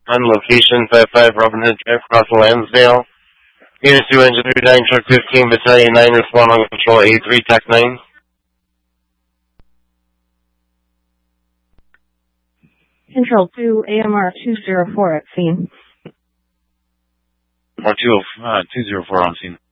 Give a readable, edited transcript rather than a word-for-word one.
On location, 55 Robin Hood Drive, across Lansdale. Unit 2, Engine 39, Truck 15, Battalion 9, respond on control A3, TAC 9. Control 2, AMR 204 at scene. R204 on scene.